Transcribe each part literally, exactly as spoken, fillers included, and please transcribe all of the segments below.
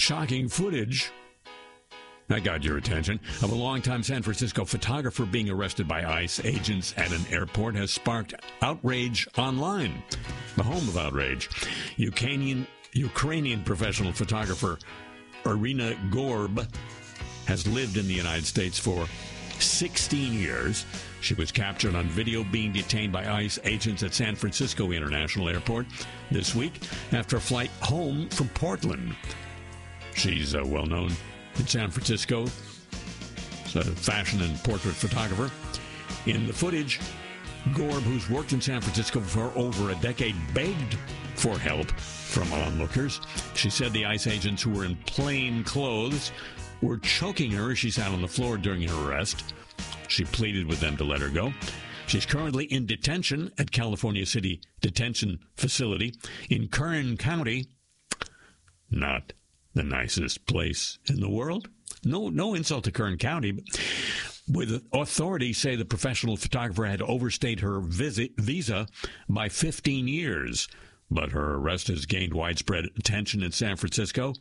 Shocking footage that got your attention of a longtime San Francisco photographer being arrested by ICE agents at an airport has sparked outrage online. The home of outrage. Ukrainian, Ukrainian professional photographer Irina Gorb has lived in the United States for sixteen years. She was captured on video being detained by ICE agents at San Francisco International Airport this week after a flight home from Portland. She's uh, well known in San Francisco. She's a fashion and portrait photographer. In the footage, Gorb, who's worked in San Francisco for over a decade, begged for help from onlookers. She said the ICE agents, who were in plain clothes, were choking her as she sat on the floor during her arrest. She pleaded with them to let her go. She's currently in detention at California City Detention Facility in Kern County. Not the nicest place in the world. No, no insult to Kern County, but with authorities say the professional photographer had overstayed her visit, visa by fifteen years, but her arrest has gained widespread attention in San Francisco.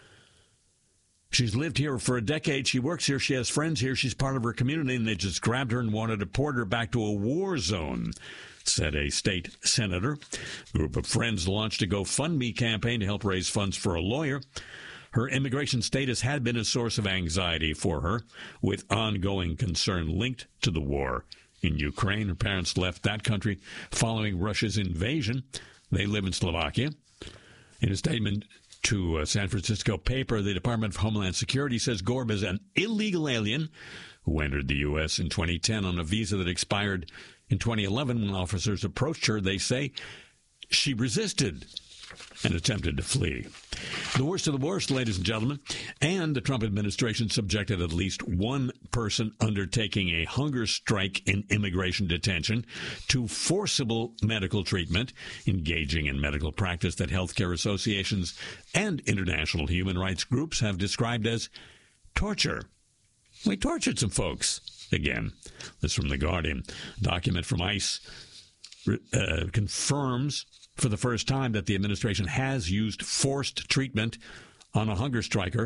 She's lived here for a decade. She works here. She has friends here. She's part of her community, and they just grabbed her and wanted to port her back to a war zone, said a state senator. A group of friends launched a GoFundMe campaign to help raise funds for a lawyer. Her immigration status had been a source of anxiety for her, with ongoing concern linked to the war in Ukraine. Her parents left that country following Russia's invasion. They live in Slovakia. In a statement to a San Francisco paper, the Department of Homeland Security says Gorb is an illegal alien who entered the U S in twenty ten on a visa that expired in twenty eleven. When officers approached her, they say she resisted and attempted to flee. The worst of the worst, ladies and gentlemen, and the Trump administration subjected at least one person undertaking a hunger strike in immigration detention to forcible medical treatment, engaging in medical practice that healthcare associations and international human rights groups have described as torture. We tortured some folks. Again, this from The Guardian. A document from ICE uh, confirms for the first time that the administration has used forced treatment on a hunger striker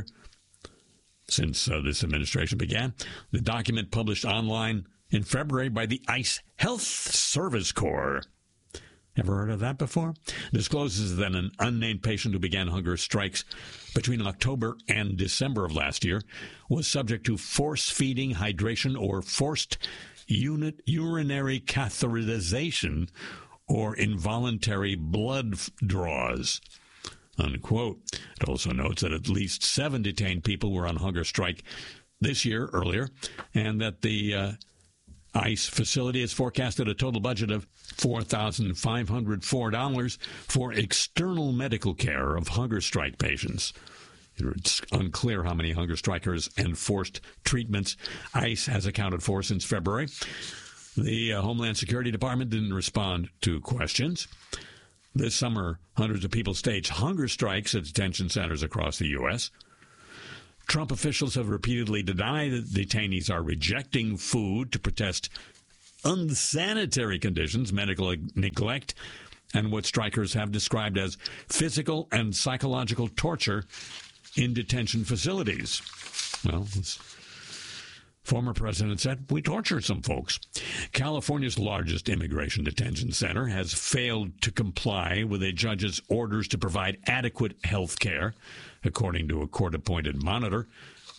since uh, this administration began. The document, published online in February by the ICE Health Service Corps, ever heard of that before? Discloses that an unnamed patient who began hunger strikes between October and December of last year was subject to force feeding, hydration, or forced unit urinary catheterization, or involuntary blood draws, unquote. It also notes that at least seven detained people were on hunger strike this year, earlier, and that the uh, ICE facility has forecasted a total budget of four thousand five hundred four dollars for external medical care of hunger strike patients. It's unclear how many hunger strikers and forced treatments ICE has accounted for since February. The uh, Homeland Security Department didn't respond to questions. This summer, hundreds of people staged hunger strikes at detention centers across the U S. Trump officials have repeatedly denied that detainees are rejecting food to protest unsanitary conditions, medical neglect, and what strikers have described as physical and psychological torture in detention facilities. Well, it's former president said, we tortured some folks. California's largest immigration detention center has failed to comply with a judge's orders to provide adequate health care, according to a court-appointed monitor.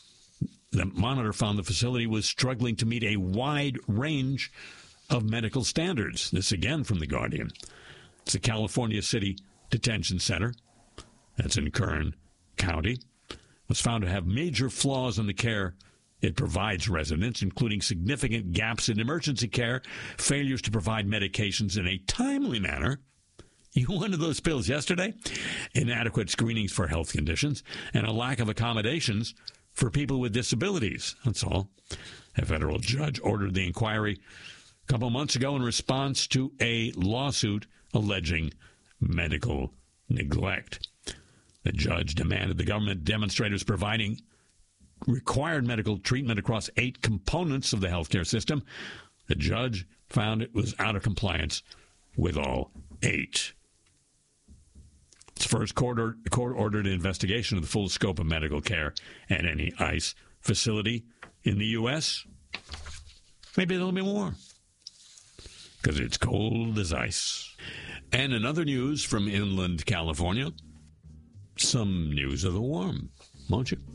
The monitor found the facility was struggling to meet a wide range of medical standards. This again from The Guardian. It's the California City Detention Center. That's in Kern County. Was found to have major flaws in the care it provides residents, including significant gaps in emergency care, failures to provide medications in a timely manner. You wanted those pills yesterday? Inadequate screenings for health conditions, and a lack of accommodations for people with disabilities. That's all. A federal judge ordered the inquiry a couple months ago in response to a lawsuit alleging medical neglect. The judge demanded the government demonstrators providing required medical treatment across eight components of the healthcare system. The judge found it was out of compliance with all eight. Its first court-ordered court investigation of the full scope of medical care at any ICE facility in the U S Maybe there'll be more, because it's cold as ice. And in other news from inland California, some news of the warm, won't you?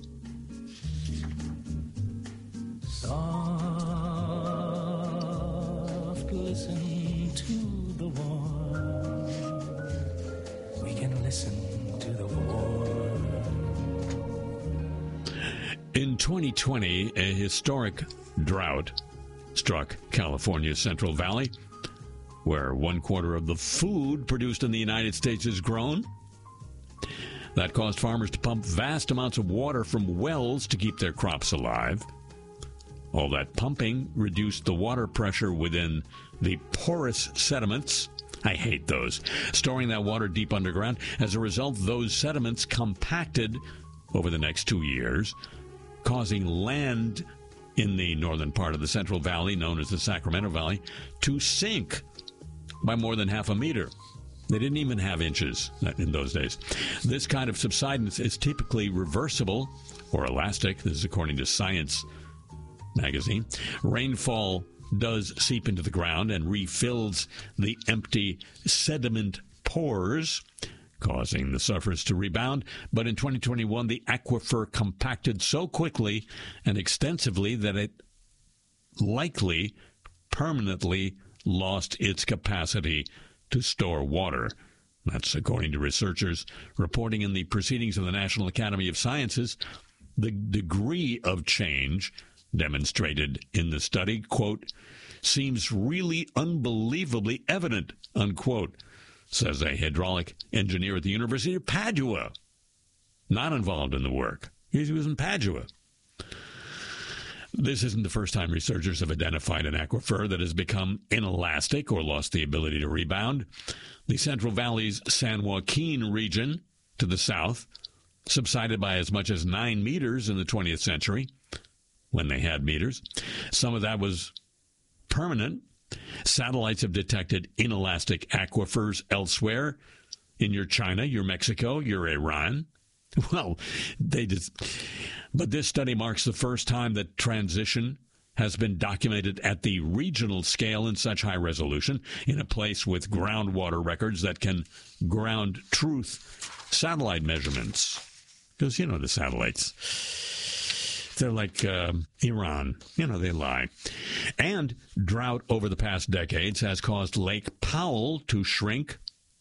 Soft, listen to the warm. We can listen to the warm. In twenty twenty, a historic drought struck California's Central Valley, where one quarter of the food produced in the United States is grown. That caused farmers to pump vast amounts of water from wells to keep their crops alive. All that pumping reduced the water pressure within the porous sediments. I hate those. Storing that water deep underground. As a result, those sediments compacted over the next two years, causing land in the northern part of the Central Valley, known as the Sacramento Valley, to sink by more than half a meter. They didn't even have inches in those days. This kind of subsidence is typically reversible or elastic. This is according to Science magazine. Rainfall does seep into the ground and refills the empty sediment pores, causing the surface to rebound. But in twenty twenty-one, the aquifer compacted so quickly and extensively that it likely permanently lost its capacity to store water. That's according to researchers reporting in the Proceedings of the National Academy of Sciences. The degree of change demonstrated in the study, quote, seems really unbelievably evident, unquote, says a hydraulic engineer at the University of Padua, not involved in the work. He was in Padua. This isn't the first time researchers have identified an aquifer that has become inelastic or lost the ability to rebound. The Central Valley's San Joaquin region to the south subsided by as much as nine meters in the twentieth century, when they had meters. Some of that was permanent. Satellites have detected inelastic aquifers elsewhere, in your China, your Mexico, your Iran. Well, they just... But this study marks the first time that transition has been documented at the regional scale in such high resolution, in a place with groundwater records that can ground truth satellite measurements. Because, you know, the satellites, they're like uh, Iran. You know, they lie. And drought over the past decades has caused Lake Powell to shrink.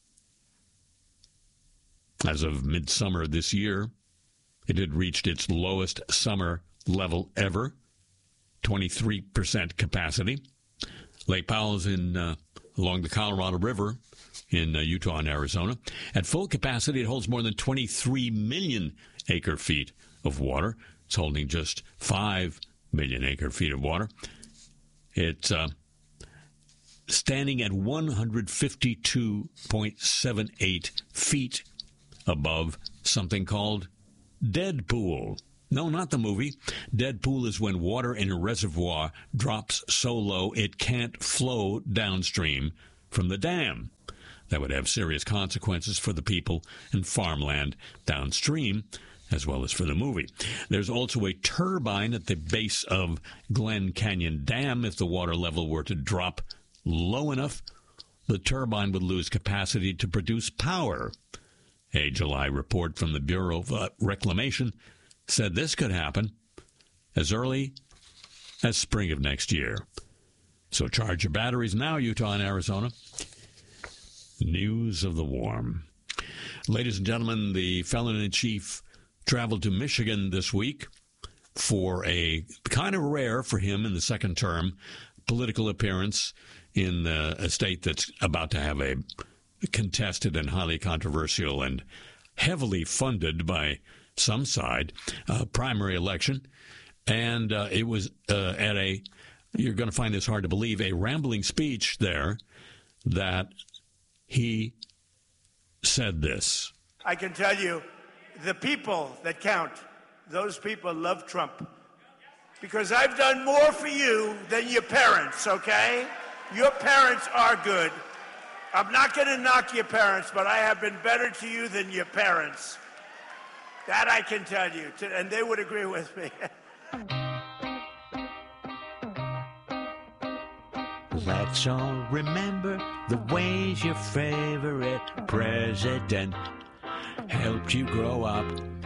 As of midsummer this year, it had reached its lowest summer level ever, twenty-three percent capacity. Lake Powell is in uh, along the Colorado River in uh, Utah and Arizona. At full capacity, it holds more than twenty-three million acre-feet of water. It's holding just five million acre-feet of water. It's uh, standing at one hundred fifty-two point seven eight feet above something called dead pool. No, not the movie. Dead pool is when water in a reservoir drops so low it can't flow downstream from the dam. That would have serious consequences for the people and farmland downstream, as well as for the movie. There's also a turbine at the base of Glen Canyon Dam. If the water level were to drop low enough, the turbine would lose capacity to produce power. A July report from the Bureau of uh, Reclamation said this could happen as early as spring of next year. So charge your batteries now, Utah and Arizona. News of the warm. Ladies and gentlemen, the felon-in-chief traveled to Michigan this week for a kind of rare for him in the second term political appearance in uh, a state that's about to have a contested and highly controversial and heavily funded by some side uh, primary election. And uh, it was uh, at a, you're going to find this hard to believe, a rambling speech there that he said this. I can tell you, the people that count, those people love Trump. Because I've done more for you than your parents, okay? Your parents are good. I'm not going to knock your parents, but I have been better to you than your parents. That I can tell you, and they would agree with me. Let's all remember the ways your favorite president helped you grow up.